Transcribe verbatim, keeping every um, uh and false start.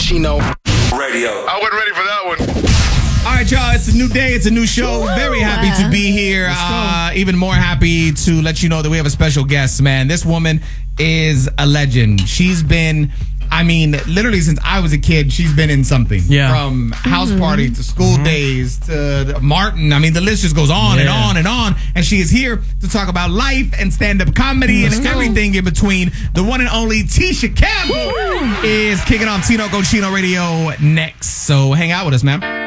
Cochino Radio. I wasn't ready for that one. All right, y'all. It's a new day. It's a new show. Very happy to be here. Uh, even more happy to let you know that we have a special guest, man. This woman is a legend. She's been, I mean, literally since I was a kid, she's been in something. Yeah. From house Mm-hmm. party to school Mm-hmm. days to Martin. I mean, the list just goes on Yeah. and on and on. And she is here to talk about life and stand-up comedy Let's and go. everything in between. The one and only Tisha Campbell is kicking off Tino Cochino Radio next. So hang out with us, man.